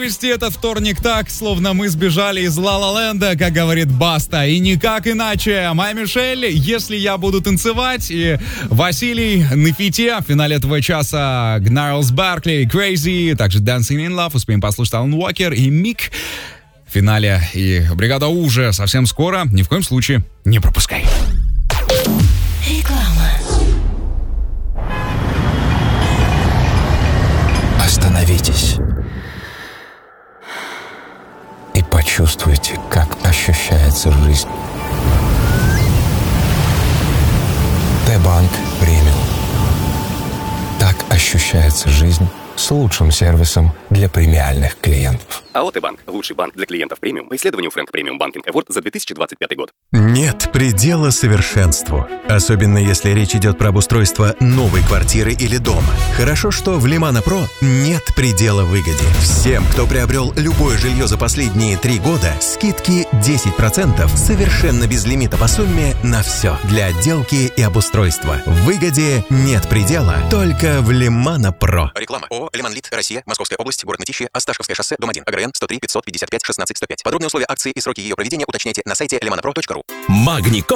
Вести этот вторник так, словно мы сбежали из Ла-Ла-Ленда, как говорит Баста, и никак иначе. Моя Мишель, если я буду танцевать, и Василий Нефите в финале этого часа Gnarls Barkley, Crazy, также Dancing in Love, успеем послушать Алан Уокер и Мик в финале. И бригада уже совсем скоро, ни в коем случае не пропускай. Реклама. Остановитесь. И почувствуйте, как ощущается жизнь. Т-банк премиум. Так ощущается жизнь с лучшим сервисом для премиальных клиентов. АО Т-банк – лучший банк для клиентов премиум по исследованию Frank Premium Banking Award за 2025 год. Нет предела совершенству. Особенно если речь идет про обустройство новой квартиры или дома. Хорошо, что в Лимана Про нет предела выгоде. Всем, кто приобрел любое жилье за последние 3 года, скидки 10% совершенно без лимита по сумме на все для отделки и обустройства. В выгоде нет предела, только в Лимана Про. Реклама. ООО «Лиманлит. Россия. Московская область. Город Мытищи. Осташковское шоссе. Дом 1. АГРН 103 555 16 105. Подробные условия акции и сроки ее проведения уточняйте на сайте limanapro.ru. Магний